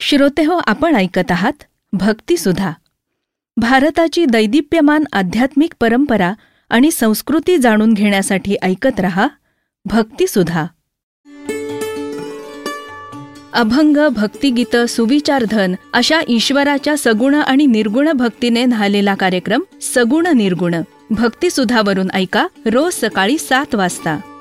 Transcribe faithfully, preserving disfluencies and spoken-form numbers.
श्रोतेहो, आपण ऐकत आहात भक्तिसुधा. भारताची दैदिप्यमान आध्यात्मिक परंपरा आणि संस्कृती जाणून घेण्यासाठी ऐकत रहा भक्तिसुधा. अभंग, भक्तिगीत, सुविचारधन अशा ईश्वराच्या सगुण आणि निर्गुण भक्तीने न्हालेला कार्यक्रम सगुण निर्गुण भक्तिसुधावरून ऐका रोज सकाळी सात वाजता.